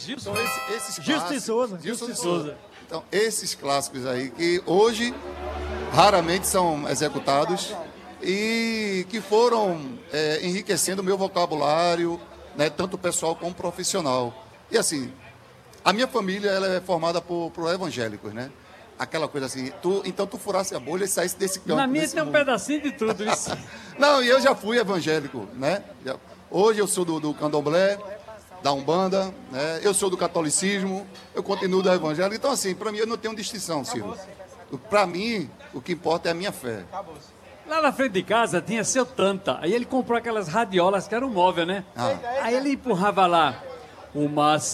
Gilson. Então, esses Gilson clássicos... Souza. Gilson Souza. Então, esses clássicos aí que hoje raramente são executados e que foram enriquecendo o meu vocabulário, né, tanto pessoal como profissional. E assim, a minha família ela é formada por evangélicos, né? Aquela coisa assim, então tu furasse a bolha e saísse desse campo. Na minha desse tem um mundo. pedacinho de tudo isso. Não, e eu já fui evangélico, né? Hoje eu sou do candomblé, da Umbanda, né? Eu sou do catolicismo, eu continuo da evangélica. Então, assim, para mim eu não tenho distinção, Silvio. Para mim, o que importa é a minha fé. Lá na frente de casa tinha seu Tanta. Aí ele comprou aquelas radiolas que era um móvel, né? Ah. Aí ele empurrava lá uma